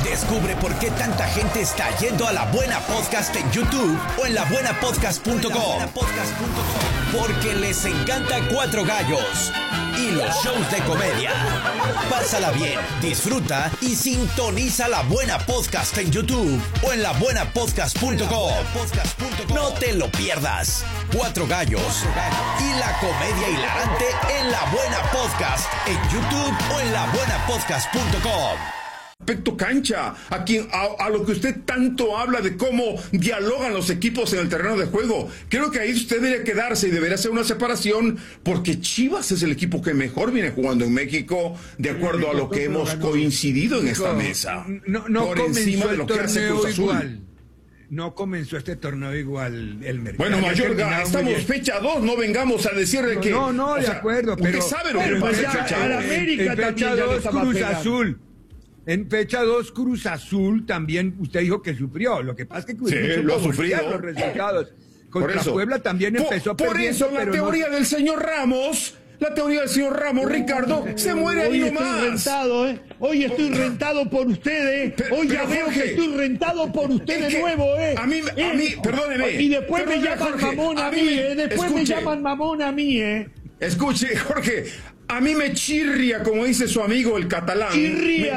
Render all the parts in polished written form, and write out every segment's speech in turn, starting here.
Descubre por qué tanta gente está yendo a La Buena Podcast en YouTube o en labuenapodcast.com. Porque les encanta Cuatro Gallos y los shows de comedia. Pásala bien, disfruta y sintoniza La Buena Podcast en YouTube o en labuenapodcast.com. No te lo pierdas. Cuatro Gallos y la comedia hilarante en La Buena Podcast en YouTube o en labuenapodcast.com. Aspecto cancha, a lo que usted tanto habla de cómo dialogan los equipos en el terreno de juego. Creo que ahí usted debería quedarse y debería hacer una separación, porque Chivas es el equipo que mejor viene jugando en México, de acuerdo a lo que hemos coincidido en esta mesa. No por encima de lo que hace Cruz Azul. Igual. No comenzó este torneo igual, Elmer. Bueno, Mayorga, estamos fecha 2, no vengamos a decirle que... No, de acuerdo, pero... Usted sabe lo que pasa en fecha 2. En fecha 2, Cruz Azul. En fecha 2, Cruz Azul también, usted dijo que sufrió. Lo que pasa es que Cruz Azul lo ha sufrido. Los resultados. Contra Puebla también empezó perdiendo. Por eso la teoría del señor Ramos... La teoría del señor Ramos, Ricardo, se muere ahí nomás. Hoy estoy rentado por ustedes, Hoy ya veo que estoy rentado por usted de nuevo, A mí, perdóneme. Y después me llaman mamón a mí, Después me llaman mamón a mí, Escuche, Jorge. A mí me chirria, como dice su amigo el catalán. Chirría.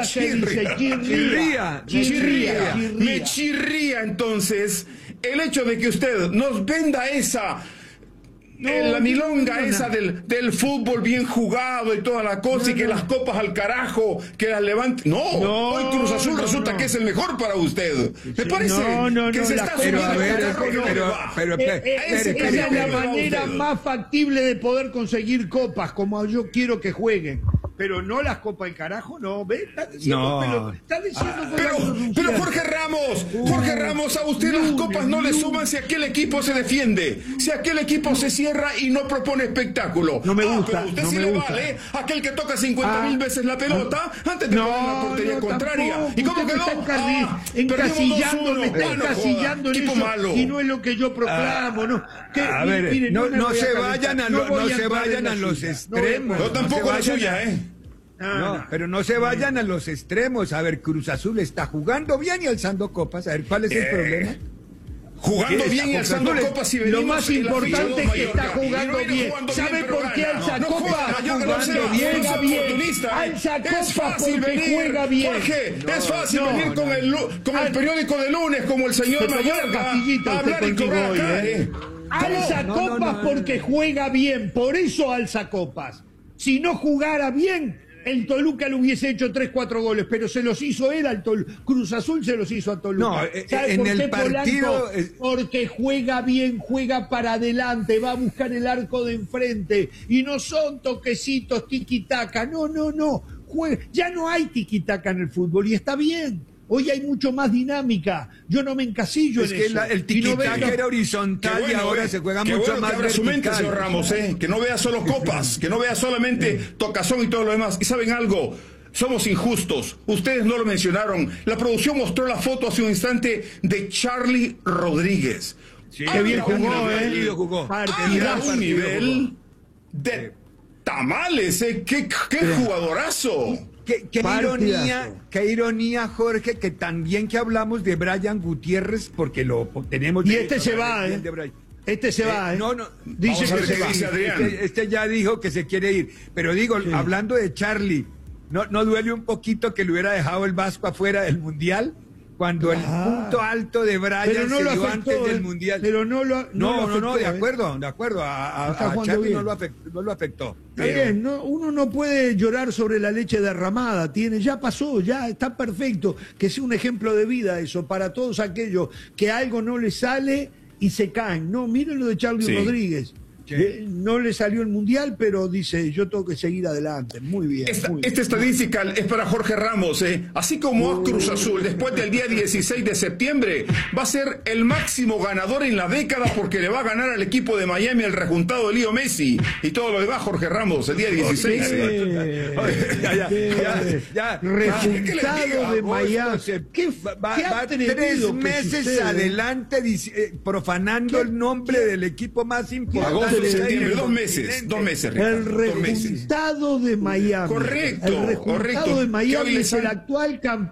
Me chirría, entonces, el hecho de que usted nos venda la milonga esa del fútbol bien jugado y toda la cosa, y que las copas al carajo, que las levante. Hoy Cruz Azul resulta que es el mejor para usted. Me parece que se está subiendo. Esa es la manera más factible de poder conseguir copas, como yo quiero que jueguen. Pero no las copas al carajo, no. ¿Ves? Está diciendo pero Jorge Ramos, a usted las copas no le suman si aquel equipo se defiende, si aquel equipo se cierra y no propone espectáculo. No me gusta. Pero a usted sí le vale aquel que toca 50,000 veces la pelota antes de poner la portería contraria. Tampoco. ¿Y cómo quedó? Me está encasillando en eso, malo. Y no es lo que yo proclamo. No se vayan a los extremos. Yo tampoco la suya, pero no se vayan a los extremos. A ver, Cruz Azul está jugando bien y alzando copas. A ver, ¿cuál es el problema? Jugando bien y alzando copas, y lo más importante es que está jugando bien. ¿Sabe por qué alza copas? Jugando bien, alza copas porque juega bien. Jorge, es fácil venir con el periódico de lunes, como el señor Mayorga, a hablar y cobrar acá. Alza copas porque juega bien, por eso alza copas. Si no jugara bien, el Toluca le hubiese hecho 3-4 goles, pero se los hizo él al Toluca. Cruz Azul se los hizo a Toluca. ¿Sabe por qué, partido? Porque juega bien, juega para adelante, va a buscar el arco de enfrente. Y no son toquecitos, tiki-taka. No. Ya no hay tiki-taka en el fútbol y está bien. Hoy hay mucho más dinámica. Yo no me encasillo en eso. El tiki-taka era horizontal y ahora se juega mucho más vertical. Su mente, señor Ramos, que no vea solo copas, que no vea solamente tocazón y todo lo demás. ¿Y saben algo? Somos injustos. Ustedes no lo mencionaron. La producción mostró la foto hace un instante de Charlie Rodríguez. Sí, qué bien jugó, Anda un nivel de tamales, qué jugadorazo. Qué ironía, Jorge, que también que hablamos de Brian Gutiérrez, porque lo tenemos... Y se va, Este se va, No, dice que se va. Este ya dijo que se quiere ir. Pero digo, hablando de Charlie, ¿no duele un poquito que le hubiera dejado el Vasco afuera del Mundial? Cuando el punto alto de Brian se dio antes del Mundial. Pero no lo afectó, de acuerdo. A Charlie no lo afectó. Está bien, uno no puede llorar sobre la leche derramada. Ya pasó, ya está perfecto. Que sea un ejemplo de vida eso, para todos aquellos que algo no les sale y se caen. No, miren lo de Charlie Rodríguez. No le salió el Mundial, pero dice, yo tengo que seguir adelante. Muy bien. Esta estadística es para Jorge Ramos. Así como Cruz Azul, después del día 16 de septiembre, va a ser el máximo ganador en la década, porque le va a ganar al equipo de Miami el rejuntado de Leo Messi. Y todo lo demás, Jorge Ramos, el día 16. Rejuntado de Miami. Va 3 meses adelante profanando el nombre del equipo más importante. Septiembre, 2 meses, Ricardo, el rejuntado de Miami. Correcto. El rejuntado de Miami es el actual campeón.